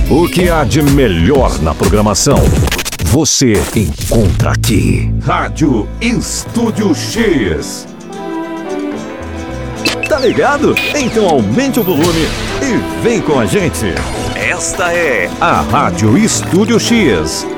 O que há de melhor na programação, você encontra aqui. Rádio Estúdio X. Tá ligado? Então aumente o volume e vem com a gente. Esta é a Rádio Estúdio X.